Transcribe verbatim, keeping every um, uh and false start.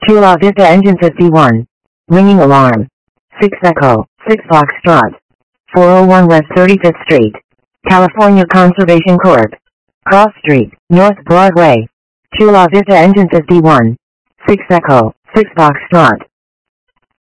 Chula Vista Engine fifty-one. Ringing alarm. six Echo, six Foxtrot. four oh one West thirty-fifth Street. California Conservation Corp. Cross Street, North Broadway. Chula Vista Engine fifty-one. six Echo, six Foxtrot.